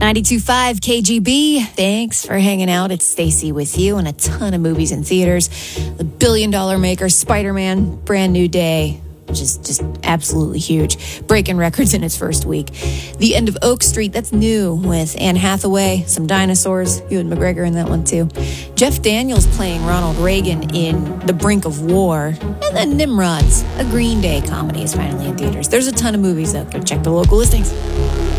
92.5 KGB. Thanks for hanging out. It's Stacy with you, and a ton of movies in theaters. The $1 billion maker, Spider-Man, Brand New Day, which is just absolutely huge, breaking records in its first week. The End of Oak Street, that's new, with Anne Hathaway, some dinosaurs, Ewan McGregor in that one too. Jeff Daniels playing Ronald Reagan in The Brink of War. And then Nimrods, a Green Day comedy, is finally in theaters. There's a ton of movies, though. Go check the local listings.